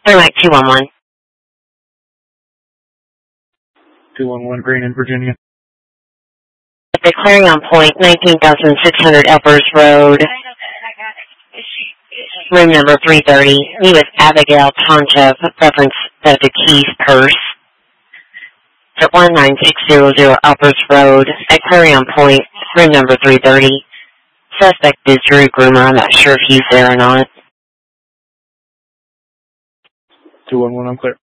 Thermite 211. 211 Green in Virginia. The Clarion Point, 19,600 Elpers Road. Room number 330. Me with Abigail Tonchev, reference the Keys purse. At 19600 Elpers Road at Clarion Point, room number 330. Suspect is Drew Groomer. I'm not sure if he's there or not. 211, I'm clear.